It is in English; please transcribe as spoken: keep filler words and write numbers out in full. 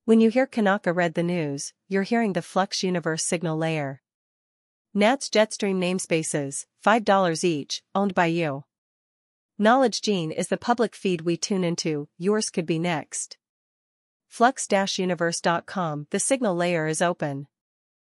When you hear Kanaka read the news, you're hearing the Flux Universe signal layer. N A T's Jetstream namespaces, five dollars each, owned by you. Knowledge Gene is the public feed we tune into, yours could be next. Flux Universe dot com, the signal layer is open.